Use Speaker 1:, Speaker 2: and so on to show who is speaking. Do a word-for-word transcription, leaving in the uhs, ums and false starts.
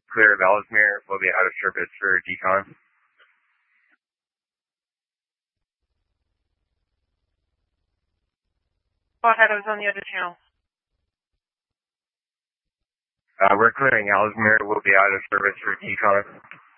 Speaker 1: clear of Ellesmere. We'll be out of service for decon.
Speaker 2: Go ahead, I was on the other channel.
Speaker 1: Uh, we're clearing Ellesmere. We'll be out of service for decon.